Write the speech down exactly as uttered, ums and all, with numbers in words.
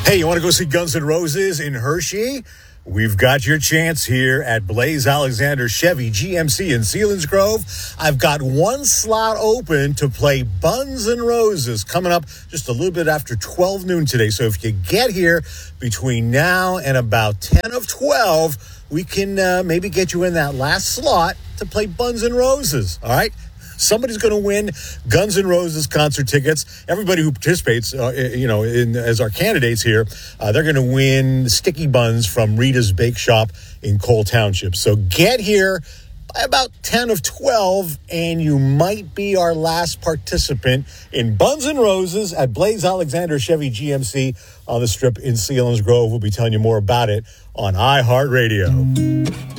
Hey, you want to go see Guns N' Roses in Hershey? We've got your chance here at Blaze Alexander Chevy G M C in Selinsgrove. I've got one slot open to play Guns N' Roses coming up just a little bit after twelve noon today. So if you get here between now and about ten of twelve, we can uh, maybe get you in that last slot to play Guns N' Roses, all right? Somebody's going to win Guns N' Roses concert tickets. Everybody who participates, uh, you know, in, as our candidates here, uh, they're going to win sticky buns from Rita's Bake Shop in Cole Township. So get here by about ten of twelve, and you might be our last participant in Guns N' Roses at Blaze Alexander Chevy G M C on the Strip in Selinsgrove. We'll be telling you more about it on iHeartRadio.